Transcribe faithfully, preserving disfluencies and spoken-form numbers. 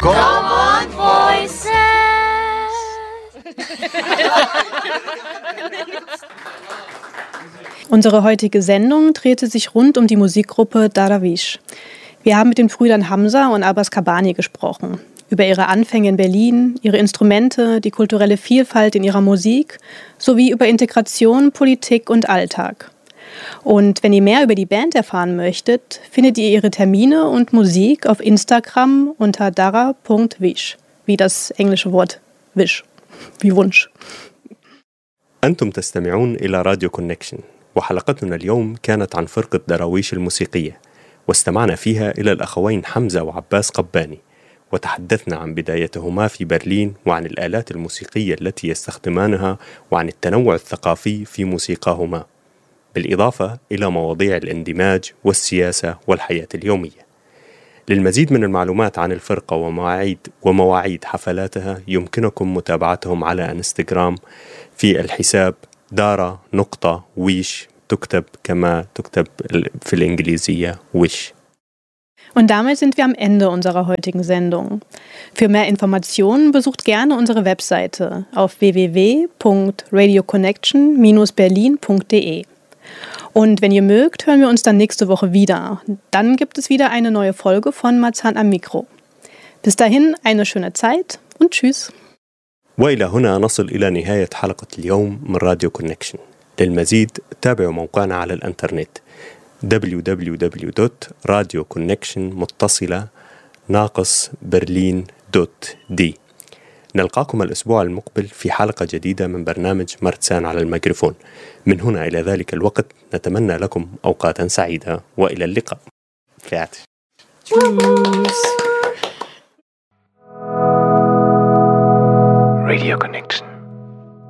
Come on, voices! Unsere heutige Sendung drehte sich rund um die Musikgruppe Darawish. Wir haben mit den Brüdern Hamza und Abbas Kabani gesprochen. Über ihre Anfänge in Berlin, ihre Instrumente, die kulturelle Vielfalt in ihrer Musik sowie über Integration, Politik und Alltag. Und wenn ihr mehr über die Band erfahren möchtet, findet ihr ihre Termine und Musik auf Instagram unter dara punkt wish, wie das englische Wort Wish, wie Wunsch. أنتم تستمعون إلى راديو كونكشن، وحلقتنا اليوم كانت عن فرقة دراويش الموسيقية، واستمعنا فيها إلى الأخوين حمزة وعباس قباني، وتحدثنا عن بدايتهما في برلين وعن الآلات الموسيقية التي يستخدمانها وعن التنوع الثقافي في موسيقاهما، بالإضافة إلى مواضيع الاندماج والسياسة والحياة اليومية. للمزيد من المعلومات عن الفرقة ومواعيد ومواعيد حفلاتها يمكنكم متابعتهم على انستغرام في الحساب دارا نقطة ويش، تكتب كما تكتب في الإنجليزية ويش. Und damit sind wir am Ende unserer heutigen Sendung. Für mehr Informationen besucht gerne unsere Webseite auf w w w punkt radio connection dash berlin punkt d e. Und wenn ihr mögt, hören wir uns dann nächste Woche wieder. Dann gibt es wieder eine neue Folge von Marzahn am Mikro. Bis dahin eine schöne Zeit und tschüss. وإلى هنا نصل إلى نهاية حلقة اليوم من راديو كونكشن. للمزيد تابعوا موقعنا على الإنترنت دبليو دبليو دبليو دوت راديو كونكشن متصلة ناقص برلين دوت دي. نلقاكم الأسبوع المقبل في حلقة جديدة من برنامج مرتسان على الميكروفون. من هنا إلى ذلك الوقت نتمنى لكم أوقاتا سعيدة وإلى اللقاء. فيات. Radio Connection.